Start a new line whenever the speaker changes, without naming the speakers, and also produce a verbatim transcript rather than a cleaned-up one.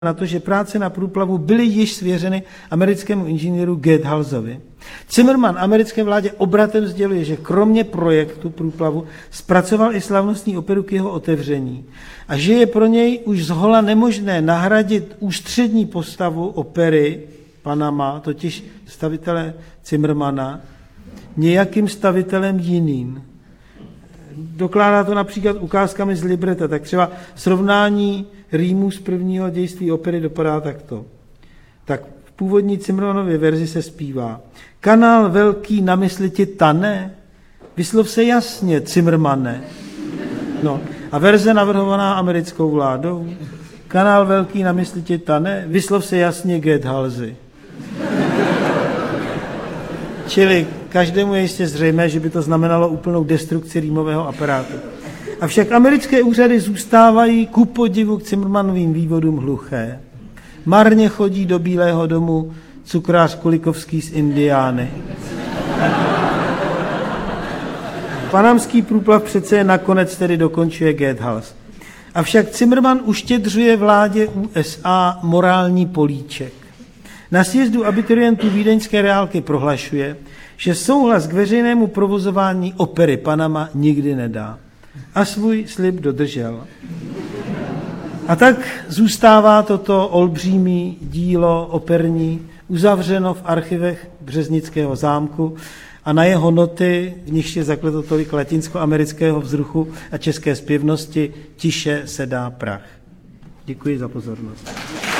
na to, že práce na průplavu byly již svěřeny americkému inženýru Geithalsovi. Zimmermann americké vládě obratem sděluje, že kromě projektu průplavu zpracoval i slavnostní operu k jeho otevření a že je pro něj už zhola nemožné nahradit ústřední postavu opery Panama, totiž stavitele Zimmermanna, nějakým stavitelem jiným. Dokládá to například ukázkami z libreta, tak třeba srovnání rýmů z prvního dějství opery dopadá takto. Tak v původní Zimmermannově verzi se zpívá: Kanál velký na mysli ti tane, vyslov se jasně, Zimmermanne. No, a verze navrhovaná americkou vládou: Kanál velký na mysli ti tane, vyslov se jasně, Geithalsi. Čili každému je jistě zřejmé, že by to znamenalo úplnou destrukci rýmového aparátu. Avšak americké úřady zůstávají ku podivu k Zimmermannovým vývodům hluché. Marně chodí do Bílého domu cukrář Kulikovský z Indiány. Panamský průplav přece nakonec tedy dokončuje Geithals. Avšak Zimmermann uštědřuje vládě U S A morální políček. Na sjezdu abiturientů vídeňské reálky prohlašuje, že souhlas k veřejnému provozování opery Panama nikdy nedá. A svůj slib dodržel. A tak zůstává toto olbřímý dílo operní uzavřeno v archivech Březnického zámku a na jeho noty, v nichž je zakleto tolik latinskoamerického vzruchu a české zpěvnosti, tiše sedá prach. Děkuji za pozornost.